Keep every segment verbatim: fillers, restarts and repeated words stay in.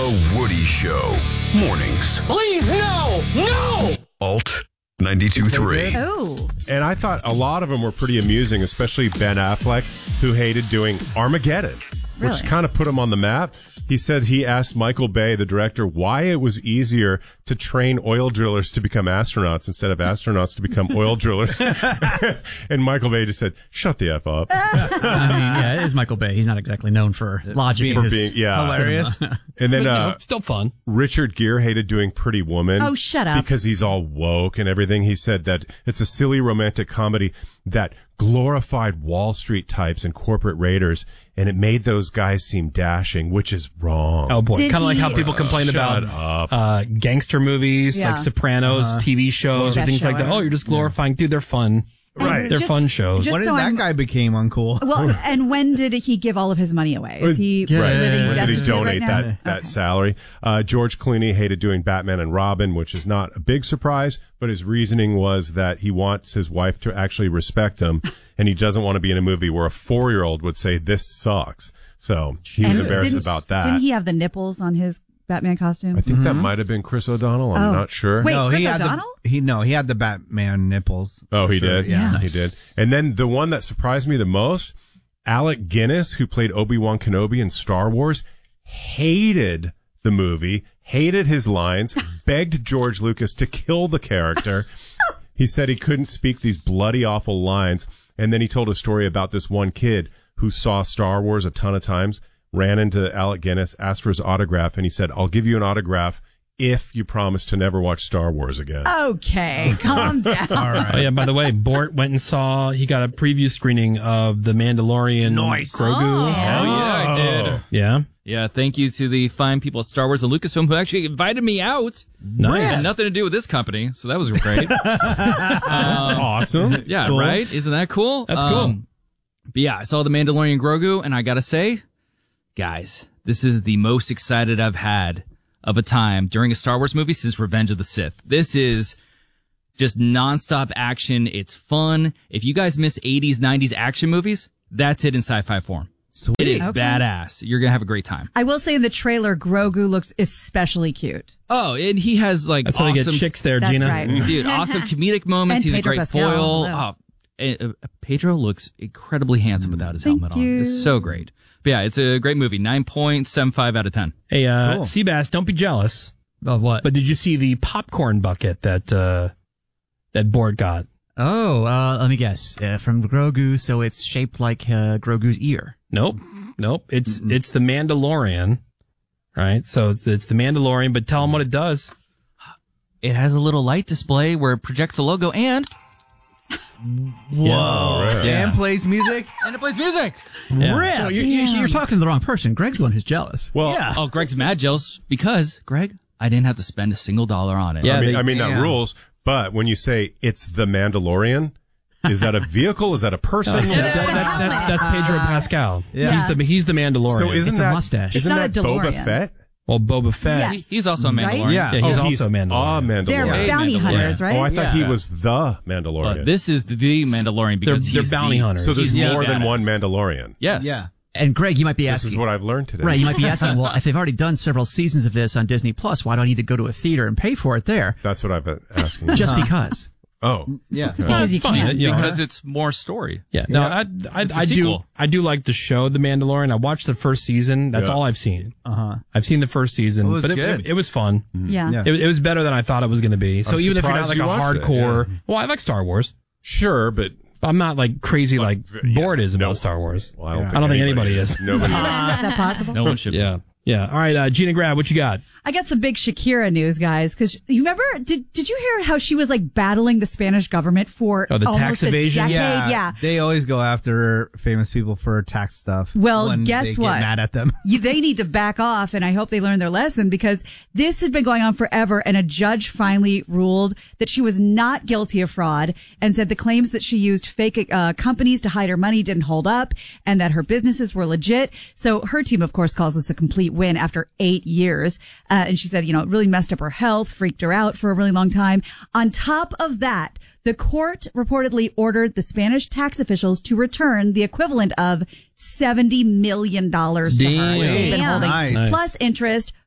The Woody Show. Mornings. Please, no! No! Alt ninety-two point three. Oh. And I thought a lot of them were pretty amusing, especially Ben Affleck, who hated doing Armageddon, Really? which kind of put him on the map. He said he asked Michael Bay, the director, why it was easier to train oil drillers to become astronauts instead of astronauts to become oil drillers. And Michael Bay just said, shut the F up. I mean, yeah, it is Michael Bay. He's not exactly known for logic. For in his being, yeah. Hilarious. And then, But, you uh, know, still fun. Richard Gere hated doing Pretty Woman. Oh, shut up. Because he's all woke and everything. He said that it's a silly romantic comedy that glorified Wall Street types and corporate raiders, and it made those guys seem dashing, which is wrong. Oh boy, Did kind of like he- how people complain Shut about up. uh, gangster movies Yeah. like Sopranos, T V shows, or Best things show like that. ever. Oh, you're just glorifying. Dude, they're fun. Right. They're Just- fun shows. just What so is- I'm- That guy became uncool. Well, and when did he give all of his money away? Is he Right. living When did he destitute donate right now? that, that Okay. salary? Uh, George Clooney hated doing Batman and Robin, which is not a big surprise, but his reasoning was that he wants his wife to actually respect him, and he doesn't want to be in a movie where a four-year-old would say, this sucks. So he was And embarrassed didn't- about that. Didn't he have the nipples on his Batman costume? I think that might have been Chris O'Donnell. I'm Oh. not sure. Wait, no, Chris he had O'Donnell? the he no, he had the Batman nipples. Oh, he Sure, did? Yeah. He did. And then the one that surprised me the most, Alec Guinness, who played Obi-Wan Kenobi in Star Wars, hated the movie, hated his lines, begged George Lucas to kill the character. He said he couldn't speak these bloody, awful lines. And then he told a story about this one kid who saw Star Wars a ton of times, ran into Alec Guinness, asked for his autograph, and he said, I'll give you an autograph if you promise to never watch Star Wars again. Okay, calm down. Oh yeah. By the way, Bort went and saw. He got a preview screening of The Mandalorian. Nice. Grogu. Oh. Oh, yeah, I did. Yeah. Yeah, thank you to the fine people at Star Wars and Lucasfilm who actually invited me out. Nice. Had nothing to do with this company, so that was great. That's awesome. Yeah, Cool. right? Isn't that cool? That's cool. But yeah, I saw The Mandalorian Grogu, and I gotta say, guys, this is the most excited I've had of a time during a Star Wars movie since Revenge of the Sith. This is just nonstop action. It's fun. If you guys miss eighties, nineties action movies, that's it in sci-fi form. Sweet. It is Okay. badass. You're gonna have a great time. I will say in the trailer, Grogu looks especially cute. Oh, and he has like That's how awesome, they get chicks there, That's Gina. right. dude, awesome comedic moments. And He's Pedro a great Pascal. foil. Yeah. Oh, and, uh, Pedro looks incredibly handsome without his Thank helmet you. on. It's so great. But yeah, it's a great movie. nine point seven five out of ten. Hey, uh, Cool. Seabass, don't be jealous. Of what? But did you see the popcorn bucket that uh, that Bort got? oh, uh, let me guess. Uh, from Grogu, so it's shaped like uh, Grogu's ear. Nope, nope. It's it's the Mandalorian, right? So it's it's the Mandalorian. But tell them what it does. It has a little light display where it projects the logo and Whoa. Yeah. And plays music. and it plays music. Yeah. So you're, you're, you're talking to the wrong person. Greg's the one who's jealous. Well, Yeah. Oh, Greg's mad jealous because Greg, I didn't have to spend a single dollar on it. Yeah, I mean, they- I mean, that yeah. rules, but when you say it's the Mandalorian, is that a vehicle? Is that a person? That- that- that's, that's that's Pedro Pascal. Yeah. He's the he's the Mandalorian. So isn't It's a that mustache. Isn't It's not that a Boba DeLorean. Fett? well, Boba Fett. Yeah. He- he's also a Right? Mandalorian. Yeah. Yeah, he's oh, also he's a Mandalorian. a Mandalorian. They're Yeah. bounty Mandalorian. hunters, right? Oh, I thought Yeah. he was the Mandalorian. Uh, this is the Mandalorian They're, because they're he's bounty the, hunters. so there's he's the more than badass. one Mandalorian. Yes. Yeah. And Greg, you might be This asking. is what I've learned today. Right, you might be asking, well, if they've already done several seasons of this on Disney Plus, why do I need to go to a theater and pay for it there? That's what I've been asking. Just because. oh, Yeah. Well, Because it's you funny, can. you know, Because it's more story. Yeah, no, I, I, It's a I do, sequel. I do like the show, The Mandalorian. I watched the first season. That's Yeah. all I've seen. Uh huh. I've seen the first season, It was but it, good. it, it was fun. Yeah. Yeah. It, it was better than I thought it was going to be. So I'm even if you're not surprised like you a watched it, hardcore, yeah. well, I like Star Wars, sure, but but I'm not like crazy like yeah, Bored is about no. Star Wars. well, I don't, Yeah. think, I don't think anybody, anybody is. Nobody. Is that possible? No one should. be. Yeah, yeah. All right, uh, Gina Grab, what you got? I got some big Shakira news, guys, because you remember, did did you hear how she was like battling the Spanish government for Oh, the almost tax a evasion? decade? Yeah, Yeah. They always go after famous people for tax stuff. Well, when guess they get what? mad at them. You, they need to back off, and I hope they learn their lesson because this has been going on forever, and a judge finally ruled that she was not guilty of fraud and said the claims that she used fake uh, companies to hide her money didn't hold up and that her businesses were legit. So her team, of course, calls this a complete win after eight years. Uh, and she said, you know, it really messed up her health, freaked her out for a really long time. On top of that, the court reportedly ordered the Spanish tax officials to return the equivalent of seventy million dollars to her. Damn. They've been Damn. holding Nice. plus interest,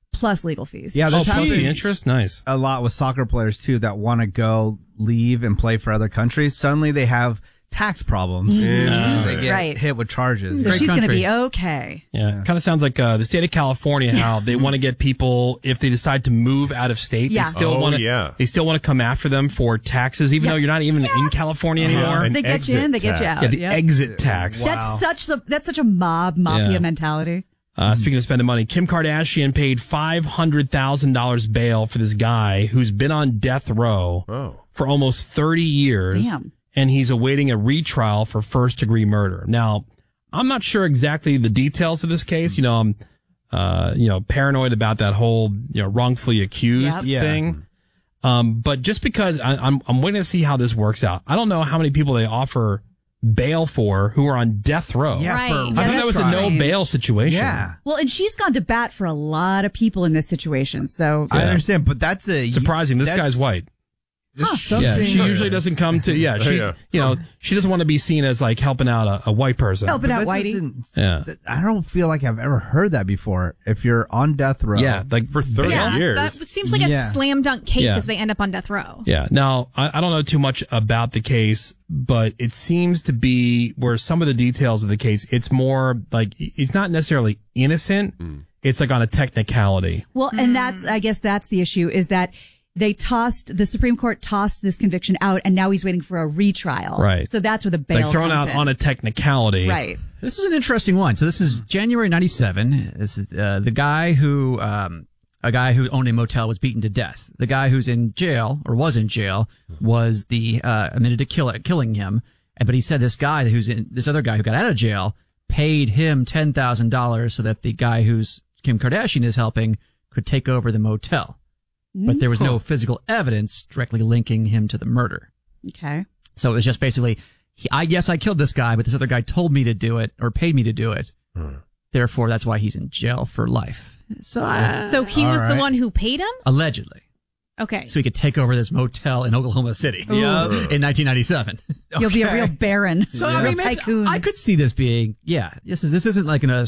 plus legal fees. Yeah, Oh, this plus the happens interest? Nice. a lot with soccer players too that want to go leave and play for other countries. Suddenly they have tax problems. Interesting. They get Right. hit with charges. So Great she's going to country. be okay. Yeah, kind of sounds like uh, the state of California. How they want to get people if they decide to move out of state. Yeah. They still Oh, want to. yeah. They still want to come after them for taxes, even Yeah. though you're not even in California anymore. An They get you exit in, they get you tax. out. Yeah, the Yep. exit tax. Wow. That's such the that's such a mob mafia Yeah. mentality. Uh, speaking of spending money, Kim Kardashian paid five hundred thousand dollars bail for this guy who's been on death row Oh. for almost thirty years. Damn. And he's awaiting a retrial for first degree murder. Now, I'm not sure exactly the details of this case. You know, I'm, uh, you know, paranoid about that whole, you know, wrongfully accused Yep. Yeah. thing. Um, but just because I, I'm, I'm waiting to see how this works out. I don't know how many people they offer bail for who are on death row. Yeah, Right. for I Yeah, thought that that's was a no strange. bail situation. Yeah. Well, and she's gone to bat for a lot of people in this situation. So I Yeah. understand, but that's a Surprising. This that's- guy's white. Just Yeah, something- she usually doesn't come to. Yeah, she, Yeah. you know, she doesn't want to be seen as like helping out a, a white person. helping out That Whitey. doesn't- Yeah. that- I don't feel like I've ever heard that before. If you're on death row, Yeah, like For thirty Yeah, years. that seems like a Yeah. slam dunk case Yeah. if they end up on death row. Yeah. Now, I, I don't know too much about the case, but it seems to be where some of the details of the case, it's more like it's not necessarily innocent. It's like on a technicality. Well, and that's, I guess that's the issue is that they tossed, the Supreme Court tossed this conviction out and now he's waiting for a retrial. Right. So that's where the bail Like thrown comes out in. on a technicality. Right. This is an interesting one. So this is January ninety-seven. This is uh, the guy who, um, a guy who owned a motel was beaten to death. The guy who's in jail or was in jail was the uh, admitted to kill killing him. But he said this guy who's in this other guy who got out of jail paid him ten thousand dollars so that the guy who's Kim Kardashian is helping could take over the motel. But there was no physical evidence directly linking him to the murder. Okay. So it was just basically, he, I guess I killed this guy, but this other guy told me to do it or paid me to do it. Therefore, that's why he's in jail for life. So, I, So he All was the right. one who paid him? allegedly, Okay. so he could take over this motel in Oklahoma City Yep. in nineteen ninety-seven. You'll be a Okay. real baron. So a I real mean, maybe- tycoon. I could see this being, yeah, this is this isn't like in a